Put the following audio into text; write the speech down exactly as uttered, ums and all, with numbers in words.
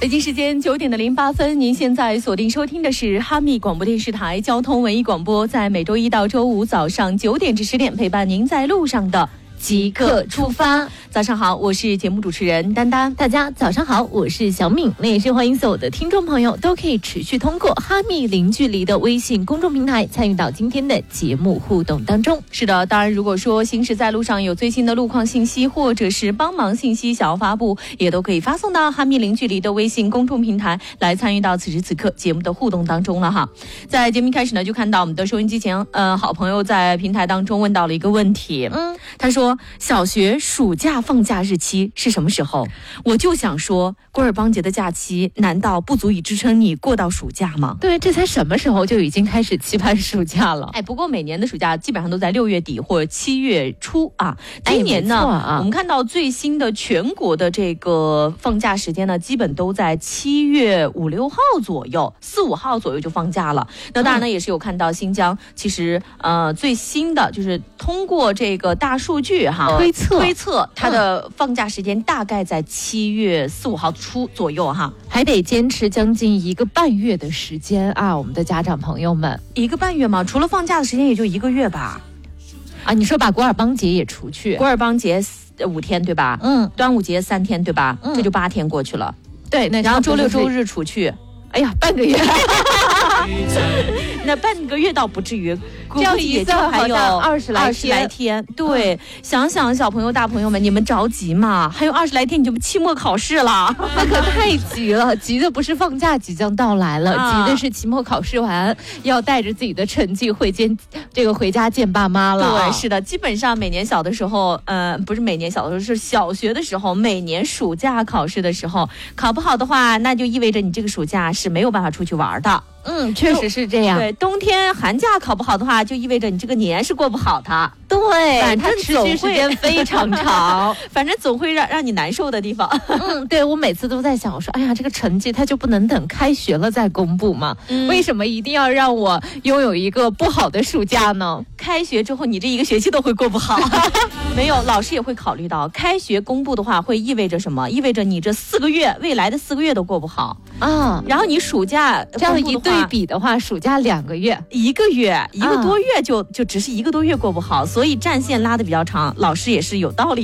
北京时间九点的零八分，您现在锁定收听的是哈密广播电视台交通文艺广播，在每周一到周五早上九点至十点陪伴您在路上的即刻出发。早上好，我是节目主持人丹丹。 大家早上好，我是小敏。那也是欢迎所有的听众朋友都可以持续通过哈密零距离的微信公众平台参与到今天的节目互动当中。 是的，当然如果说行驶在路上有最新的路况信息或者是帮忙信息想要发布，也都可以发送到哈密零距离的微信公众平台来参与到此时此刻节目的互动当中了哈。在节目一开始呢，就看到我们的收音机前呃好朋友在平台当中问到了一个问题，嗯，他说小学暑假放假日期是什么时候？我就想说，古尔邦节的假期难道不足以支撑你过到暑假吗？ 对，这才什么时候就已经开始期盼暑假了。 哎，不过每年的暑假基本上都在六月底或者七月初啊。今年呢、哎啊、我们看到最新的全国的这个放假时间呢，基本都在七月五六号左右，四五号左右就放假了。那当然呢、嗯、也是有看到新疆其实呃最新的就是通过这个大数据哈推测推测它的放假时间大概在七月四五号初左右哈， 还得坚持将近一个半月的时间啊！我们的家长朋友们， 一个半月吗？除了放假的时间也就一个月吧？ 啊，你说把古尔邦节也除去， 古尔邦节五天对吧？ 嗯， 端午节三天对吧？嗯，这就八天过去了。 对，那然后周六周日除去， 哎呀，半个月。 那半个月倒不至于， 这样一算还有二十来二十来天。对、嗯，想想小朋友大朋友们，你们着急嘛？还有二十来天你就期末考试了， 那可太急了。急的不是放假即将到来了、啊，急的是期末考试完要带着自己的成绩回见这个回家见爸妈了。 对，是的，基本上每年小的时候，呃，不是每年小的时候，是小学的时候，每年暑假考试的时候，考不好的话，那就意味着你这个暑假是没有办法出去玩的。 嗯，确实是这样。 对，冬天寒假考不好的话，就意味着你这个年是过不好的。 对， 反正持续时间非常长， 反正总会让让你难受的地方。 嗯，对，我每次都在想，我说，哎呀，这个成绩它就不能等开学了再公布吗？嗯、为什么一定要让我拥有一个不好的暑假呢？ 开学之后，你这一个学期都会过不好。没有，老师也会考虑到，开学公布的话，会意味着什么？意味着你这四个月，未来的四个月都过不好啊。然后你暑假这样一对比的话，暑假两个月， 一个月，一个多月就、啊、就只是一个多月过不好，所以战线拉得比较长，老师也是有道理。